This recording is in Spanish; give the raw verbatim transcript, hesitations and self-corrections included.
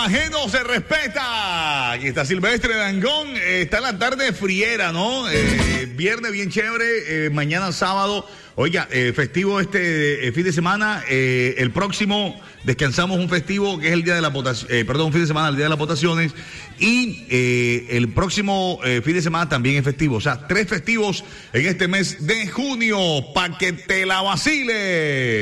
ajeno se respeta. Aquí está Silvestre Dangond. Eh, está en la tarde friera, ¿no? Eh, viernes bien chévere. Eh, mañana sábado. Oiga, eh, festivo este eh, fin de semana. Eh, el próximo descansamos un festivo que es el día de la votación. Eh, perdón, un fin de semana, el día de las votaciones. Y eh, el próximo eh, fin de semana también es festivo. O sea, tres festivos en este mes de junio. Pa' que te la vacile.